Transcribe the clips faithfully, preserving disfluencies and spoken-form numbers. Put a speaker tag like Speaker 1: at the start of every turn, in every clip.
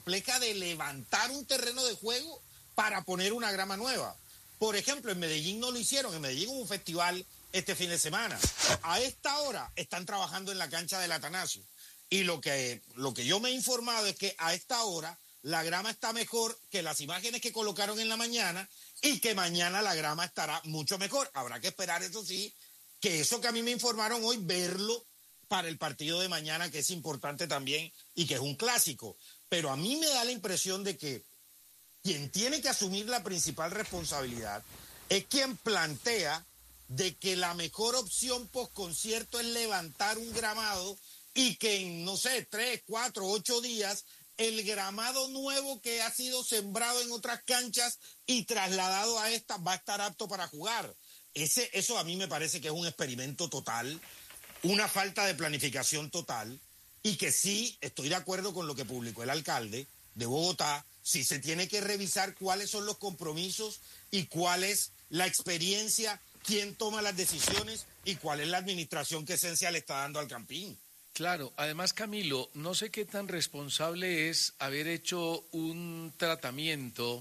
Speaker 1: compleja de levantar un terreno de juego para poner una grama nueva. Por ejemplo, en Medellín no lo hicieron. En Medellín hubo un festival este fin de semana. A esta hora están trabajando en la cancha del Atanasio. Y lo que, lo que yo me he informado es que a esta hora la grama está mejor que las imágenes que colocaron en la mañana y que mañana la grama estará mucho mejor. Habrá que esperar, eso sí, que eso que a mí me informaron hoy, verlo para el partido de mañana, que es importante también y que es un clásico. Pero a mí me da la impresión de que quien tiene que asumir la principal responsabilidad es quien plantea de que la mejor opción post-concierto es levantar un gramado y que en, no sé, tres, cuatro, ocho días, el gramado nuevo que ha sido sembrado en otras canchas y trasladado a esta va a estar apto para jugar. Ese, eso a mí me parece que es un experimento total, una falta de planificación total, y que sí estoy de acuerdo con lo que publicó el alcalde de Bogotá. Sí se tiene que revisar cuáles son los compromisos y cuál es la experiencia, quién toma las decisiones y cuál es la administración que Esencia le está dando al Campín.
Speaker 2: Claro, además, Camilo, no sé qué tan responsable es haber hecho un tratamiento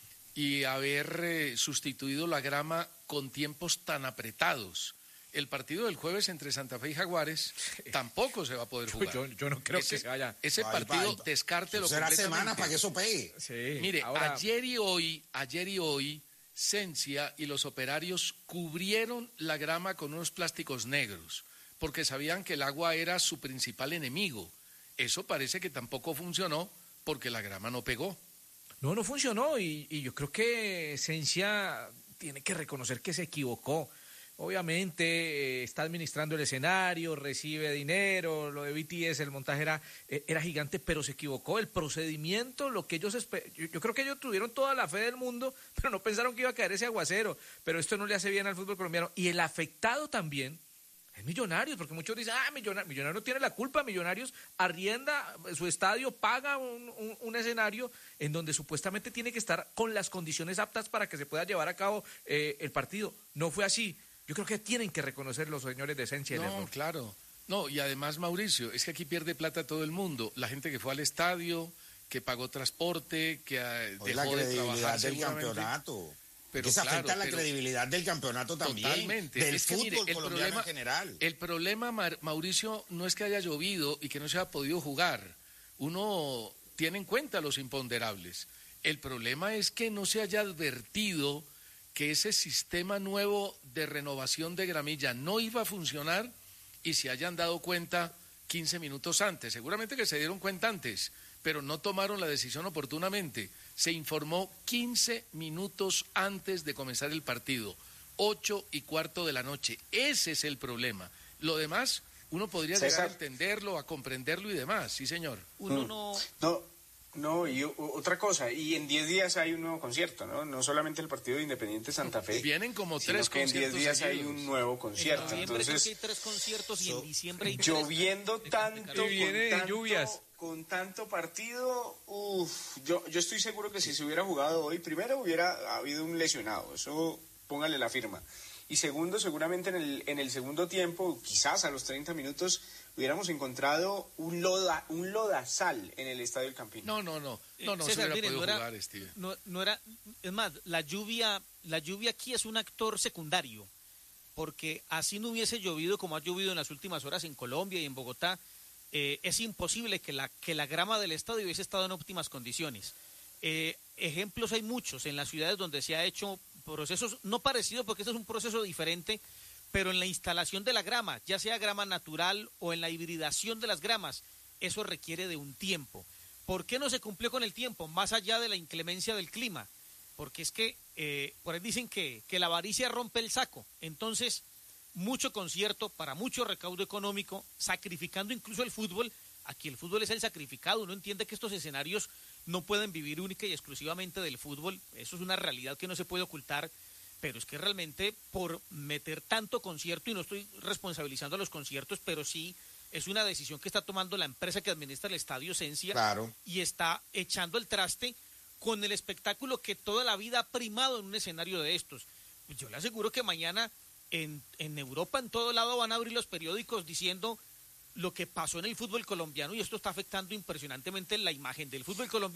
Speaker 2: y haber eh, sustituido la grama con tiempos tan apretados. El partido del jueves entre Santa Fe y Jaguares tampoco se va a poder jugar.
Speaker 3: Yo, yo no creo ese, que se vaya.
Speaker 2: Ese
Speaker 1: ay,
Speaker 2: partido,
Speaker 1: ay,
Speaker 2: descártelo
Speaker 1: será
Speaker 2: completamente.
Speaker 1: semana para que eso pegue.
Speaker 3: Sí,
Speaker 2: Mire,
Speaker 3: ahora...
Speaker 2: ayer y hoy, ayer y hoy, Cencia y los operarios cubrieron la grama con unos plásticos negros, porque sabían que el agua era su principal enemigo. Eso parece que tampoco funcionó porque la grama no pegó.
Speaker 3: No, no funcionó y, y yo creo que Esencia tiene que reconocer que se equivocó. Obviamente eh, está administrando el escenario, recibe dinero, lo de B T S, el montaje era, eh, era gigante, pero se equivocó. El procedimiento, lo que ellos esper... yo, yo creo que ellos tuvieron toda la fe del mundo, pero no pensaron que iba a caer ese aguacero. Pero esto no le hace bien al fútbol colombiano. Y el afectado también es Millonarios, porque muchos dicen, ah, Millonarios, Millonarios no tiene la culpa, Millonarios arrienda su estadio, paga un, un, un escenario en donde supuestamente tiene que estar con las condiciones aptas para que se pueda llevar a cabo eh, el partido. No fue así. Yo creo que tienen que reconocer los señores de Esencia el
Speaker 2: No,
Speaker 3: error.
Speaker 2: claro. No, y además, Mauricio, es que aquí pierde plata todo el mundo. La gente que fue al estadio, que pagó transporte, que uh,
Speaker 1: Hoy
Speaker 2: dejó
Speaker 1: la
Speaker 2: de
Speaker 1: credibilidad
Speaker 2: trabajar
Speaker 1: del campeonato.
Speaker 2: Pero
Speaker 1: eso
Speaker 2: claro,
Speaker 1: afecta la
Speaker 2: pero,
Speaker 1: credibilidad del campeonato también,
Speaker 2: totalmente.
Speaker 1: del
Speaker 2: es que,
Speaker 1: fútbol
Speaker 2: mire, el
Speaker 1: colombiano
Speaker 2: problema,
Speaker 1: en general.
Speaker 2: El problema, Mauricio, no es que haya llovido y que no se haya podido jugar. Uno tiene en cuenta los imponderables. El problema es que no se haya advertido que ese sistema nuevo de renovación de gramilla no iba a funcionar y se hayan dado cuenta quince minutos antes. Seguramente que se dieron cuenta antes, pero no tomaron la decisión oportunamente. Se informó quince minutos antes de comenzar el partido, ocho y cuarto de la noche. Ese es el problema. Lo demás, uno podría
Speaker 4: César.
Speaker 2: llegar a entenderlo, a comprenderlo y demás. Sí, señor.
Speaker 5: Uno
Speaker 4: Mm.
Speaker 5: no...
Speaker 4: No, no, y o- otra cosa, y en diez días hay un nuevo concierto, ¿no? No solamente el partido de Independiente Santa Fe.
Speaker 2: Vienen como
Speaker 4: sino
Speaker 2: tres
Speaker 4: que en diez
Speaker 2: conciertos
Speaker 4: días hay
Speaker 2: seguidos.
Speaker 4: un nuevo
Speaker 5: En
Speaker 4: concierto.
Speaker 5: noviembre creo que hay
Speaker 4: Entonces,
Speaker 5: tres conciertos y en diciembre hay tres.
Speaker 4: lloviendo tanto,
Speaker 3: Y viene
Speaker 4: con tanto,
Speaker 3: lluvias.
Speaker 4: con tanto partido, uff, yo, yo estoy seguro que si se hubiera jugado hoy, primero hubiera habido un lesionado, eso póngale la firma. Y segundo, seguramente en el, en el segundo tiempo, quizás a los treinta minutos, hubiéramos encontrado un, loda, un lodazal en el Estadio del Campín.
Speaker 2: No, no, no. No, no
Speaker 5: Eh, César,
Speaker 2: se hubiera
Speaker 5: mire,
Speaker 2: podido
Speaker 5: no era,
Speaker 2: jugar, Steve.
Speaker 5: no, no era, es más, la lluvia, la lluvia aquí es un actor secundario, porque así no hubiese llovido como ha llovido en las últimas horas en Colombia y en Bogotá, eh, es imposible que la, que la grama del estadio hubiese estado en óptimas condiciones. Eh, ejemplos hay muchos en las ciudades donde se ha hecho procesos no parecidos, porque este es un proceso diferente, pero en la instalación de la grama, ya sea grama natural o en la hibridación de las gramas, eso requiere de un tiempo. ¿Por qué no se cumplió con el tiempo? Más allá de la inclemencia del clima, porque es que eh, por ahí dicen que, que la avaricia rompe el saco, entonces mucho concierto para mucho recaudo económico, sacrificando incluso el fútbol. Aquí el fútbol es el sacrificado, uno entiende que estos escenarios no pueden vivir única y exclusivamente del fútbol, eso es una realidad que no se puede ocultar, pero es que realmente por meter tanto concierto, y no estoy responsabilizando a los conciertos, pero sí es una decisión que está tomando la empresa que administra el Estadio Esencia,
Speaker 1: Claro.
Speaker 5: y está echando el traste con el espectáculo que toda la vida ha primado en un escenario de estos. Yo le aseguro que mañana en, en Europa, en todo lado, van a abrir los periódicos diciendo lo que pasó en el fútbol colombiano, y esto está afectando impresionantemente la imagen del fútbol colombiano.